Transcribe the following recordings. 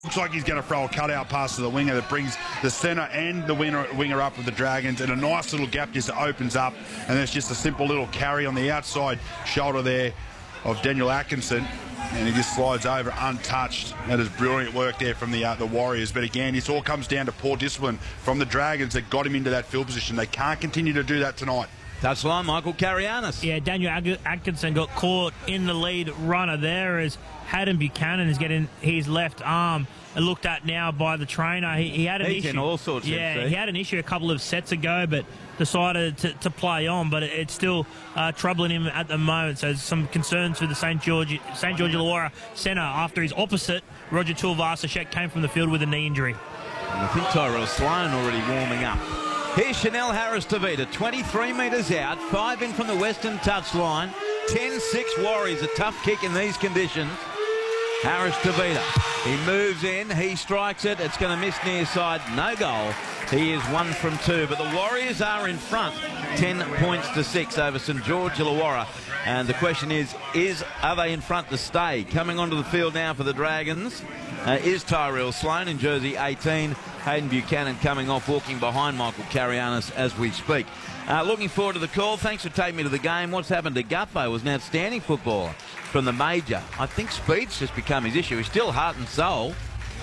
Looks like he's going to throw a cutout pass to the winger that brings the centre and the winger up with the Dragons, and a nice little gap just opens up, and there's just a simple little carry on the outside shoulder there of Daniel Atkinson, and he just slides over untouched. That is brilliant work there from the Warriors. But again, this all comes down to poor discipline from the Dragons that got him into that field position. They can't continue to do that tonight. Touchline, Michael Carianis. Yeah, Daniel Atkinson got caught in the lead runner there as Hayden Buchanan is getting his left arm looked at now by the trainer. He had an issue. In all sorts. Yeah, he had an issue a couple of sets ago, but decided to play on. But it's still troubling him at the moment. So there's some concerns for the St. George Illawarra centre after his opposite, Roger Tuivasa-Sheck, came from the field with a knee injury. And I think Tyrell Sloan already warming up. Here's Chanel Harris-Tavita, 23 metres out, 5 in from the western touchline. 10-6 Warriors, a tough kick in these conditions. Harris-Tavita, he moves in, he strikes it, it's going to miss near side, no goal. He is 1 from 2, but the Warriors are in front, 10 points to 6 over St. George Illawarra. And the question is are they in front to stay? Coming onto the field now for the Dragons is Tyrell Sloan in jersey 18. Hayden Buchanan coming off, walking behind Michael Carianis as we speak. Looking forward to the call. Thanks for taking me to the game. What's happened to Gutho was an outstanding footballer from the major. I think speed's just become his issue. He's still heart and soul.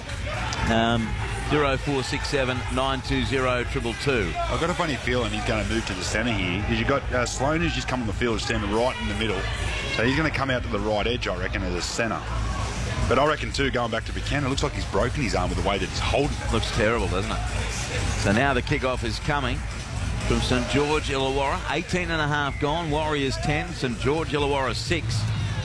0467 920 222. I've got a funny feeling he's going to move to the centre here, because you've got Sloan who's just come on the field, standing right in the middle. So he's going to come out to the right edge, I reckon, as a centre. But I reckon, too, going back to Buchanan, it looks like he's broken his arm with the way that he's holding it. Looks terrible, doesn't it? So now the kick-off is coming from St. George Illawarra. 18.5 gone. Warriors 10. St. George Illawarra 6.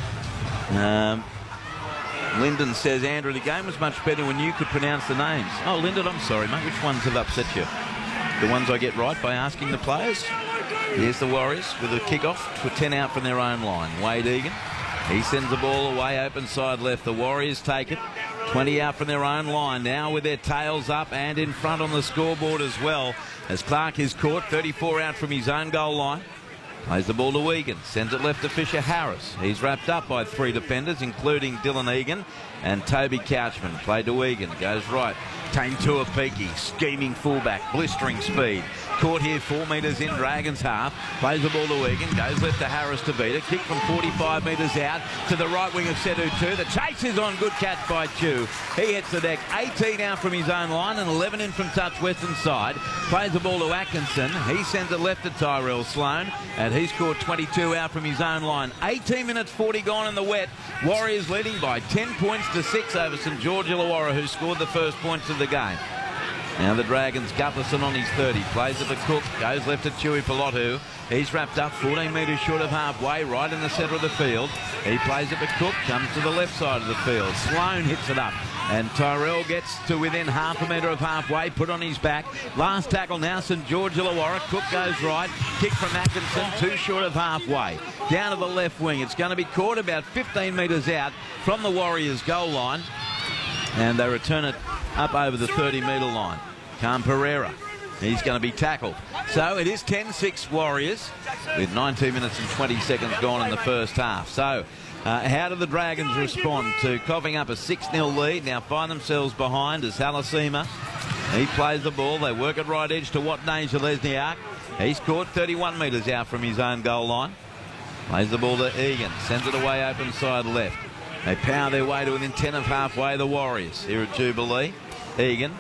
Lyndon says, Andrew, the game was much better when you could pronounce the names. Oh, Lyndon, I'm sorry, mate. Which ones have upset you? The ones I get right by asking the players? Here's the Warriors with a kick-off to 10 out from their own line. Wade Egan. He sends the ball away, open side left. The Warriors take it. 20 out from their own line now with their tails up and in front on the scoreboard as well, as Clark is caught. 34 out from his own goal line. Plays the ball to Egan. Sends it left to Fisher Harris. He's wrapped up by 3 defenders, including Dylan Egan and Toby Couchman. Played to Egan. Goes right. Tane Tuapiki, scheming fullback, blistering speed. Caught here 4 metres in Dragons half. Plays the ball to Egan. Goes left to Harris-Tavita. Kick from 45 metres out to the right wing of Sedu Chu. The chase is on. Good catch by Chu. He hits the deck. 18 out from his own line and 11 in from touch western side. Plays the ball to Atkinson. He sends it left to Tyrell Sloan, and he's scored 22 out from his own line. 18 minutes 40 gone in the wet. Warriors leading by 10 points to 6 over St. George Illawarra, who scored the first points of the game. Now the Dragons, Gutherson on his 30. Plays it to Cook. Goes left to Chewy Pilotu. He's wrapped up 14 metres short of halfway, right in the centre of the field. He plays it to Cook. Comes to the left side of the field. Sloan hits it up. And Tyrell gets to within half a metre of halfway. Put on his back. Last tackle now, St. George Illawarra. Cook goes right. Kick from Atkinson. 2 short of halfway. Down to the left wing. It's going to be caught about 15 metres out from the Warriors' goal line. And they return it up over the 30-metre line. Cam Pereira, he's going to be tackled. So it is 10-6 Warriors with 19 minutes and 20 seconds gone in the first half. So how do the Dragons respond to coughing up a 6-0 lead? Now find themselves behind as Halasima. He plays the ball. They work at right edge to Watney Lesniak. He's caught 31 metres out from his own goal line. Plays the ball to Egan. Sends it away open side left. They power their way to within 10 of halfway, the Warriors here at Jubilee. Egan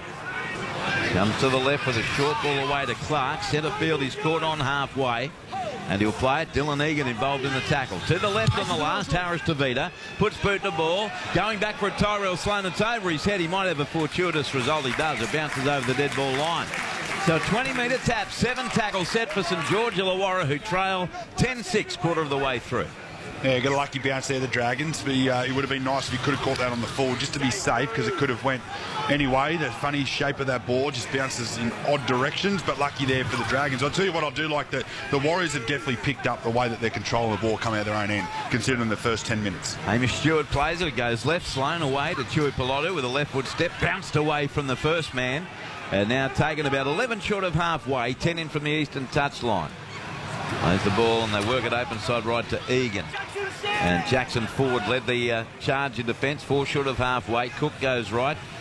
comes to the left with a short ball away to Clark. Centre field, he's caught on halfway. And he'll play it. Dylan Egan involved in the tackle. To the left on the last, Harris-Tavita. Puts boot to ball. Going back for a Tyrell Sloan. It's over his head. He might have a fortuitous result. He does. It bounces over the dead ball line. So 20-metre tap. 7 tackles set for St. George Illawarra, who trail 10-6, quarter of the way through. Yeah, got a lucky bounce there, the Dragons. But it would have been nice if he could have caught that on the full, just to be safe, because it could have went anyway. The funny shape of that ball just bounces in odd directions, but lucky there for the Dragons. I'll tell you what, I do like that the Warriors have definitely picked up the way that they're controlling the ball coming out their own end, considering the first 10 minutes. Hamish Stewart plays it. It goes left, Sloan away to Chewy Pilotu with a leftward step, bounced away from the first man, and now taken about 11 short of halfway, 10 in from the eastern touchline. Plays the ball and they work it open side right to Egan. And Jackson Ford led the charge in defence, 4 short of halfway. Cook goes right.